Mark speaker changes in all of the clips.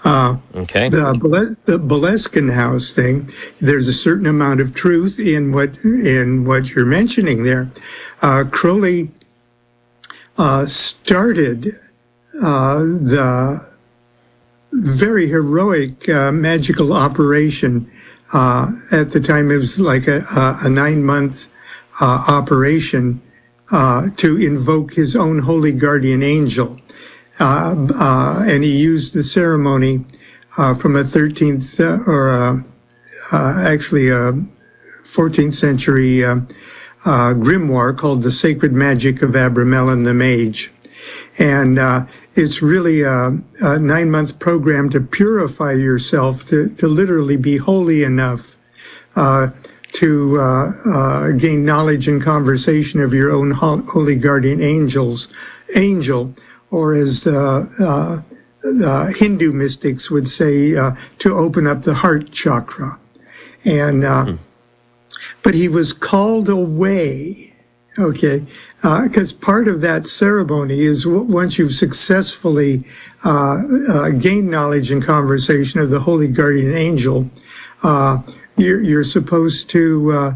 Speaker 1: Okay.
Speaker 2: The Boleskine House thing, there's a certain amount of truth in what you're mentioning there. Crowley started the very heroic magical operation. At the time, it was like a 9-month operation to invoke his own holy guardian angel. And he used the ceremony from a 13th actually a 14th century grimoire called The Sacred Magic of Abramelin the Mage. And it's really a 9-month program to purify yourself, to literally be holy enough to gain knowledge and conversation of your own holy guardian angel, or as Hindu mystics would say, to open up the heart chakra. And but he was called away, okay, because part of that ceremony is once you've successfully gained knowledge and conversation of the holy guardian angel, you're supposed to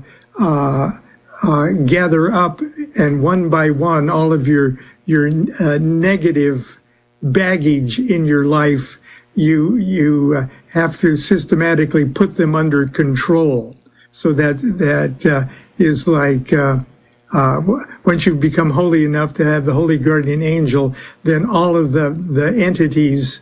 Speaker 2: gather up, and one by one, all of your negative baggage in your life, you have to systematically put them under control. So that is like once you've become holy enough to have the holy guardian angel, then all of the entities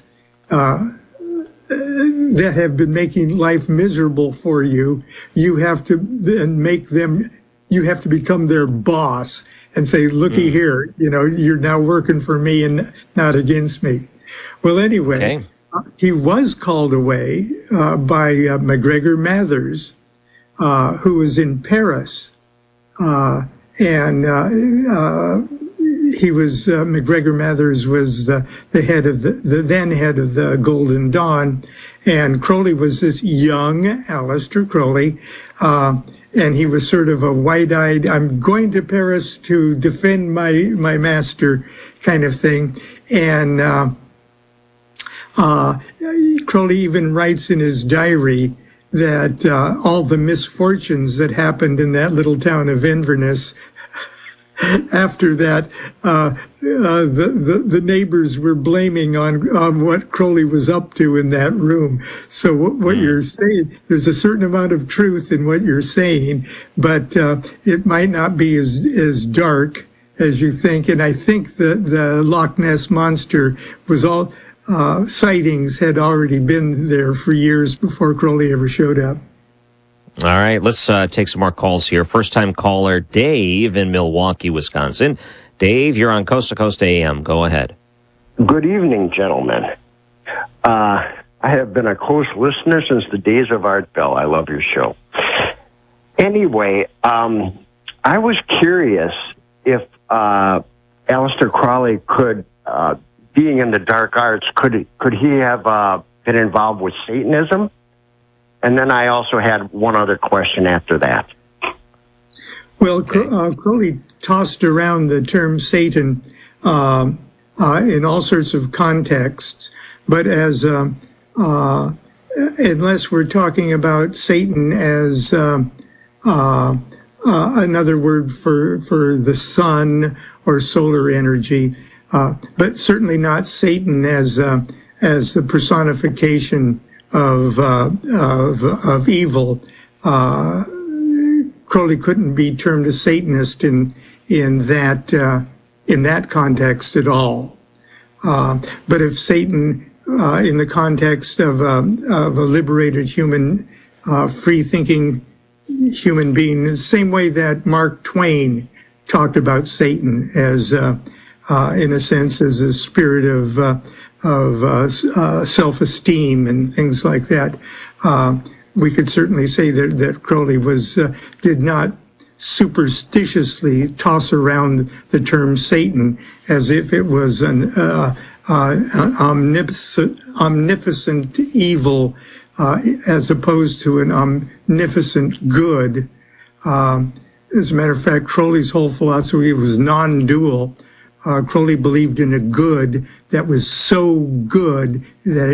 Speaker 2: that have been making life miserable for you, you have to then make them. You have to become their boss and say, looky here, you're now working for me and not against me. Well, anyway, he was called away by MacGregor Mathers, who was in Paris. And he was, MacGregor Mathers was the head of the then head of the Golden Dawn. And Crowley was this young Aleister Crowley, and he was sort of a wide-eyed, I'm going to Paris to defend my master kind of thing. And Crowley even writes in his diary that all the misfortunes that happened in that little town of Inverness, after that, the neighbors were blaming on what Crowley was up to in that room. So what you're saying, there's a certain amount of truth in what you're saying, but it might not be as dark as you think. And I think the Loch Ness Monster was all sightings had already been there for years before Crowley ever showed up.
Speaker 1: All right, let's take some more calls here. First-time caller, Dave in Milwaukee, Wisconsin. Dave, you're on Coast to Coast AM. Go ahead.
Speaker 3: Good evening, gentlemen. I have been a close listener since the days of Art Bell. I love your show. Anyway, I was curious if Aleister Crowley could, being in the dark arts, could he have been involved with Satanism? And then I also had one other question after that.
Speaker 2: Well, Crowley tossed around the term Satan in all sorts of contexts, but as unless we're talking about Satan as another word for the sun or solar energy, but certainly not Satan as the personification of evil. Crowley couldn't be termed a Satanist in that context at all. But if Satan, in the context of a liberated human, free-thinking human being, the same way that Mark Twain talked about Satan as, in a sense, as a spirit of self-esteem and things like that. We could certainly say that Crowley did not superstitiously toss around the term Satan as if it was an omnipotent evil, as opposed to an omnificent good. As a matter of fact, Crowley's whole philosophy was non-dual. Crowley believed in a good that was so good that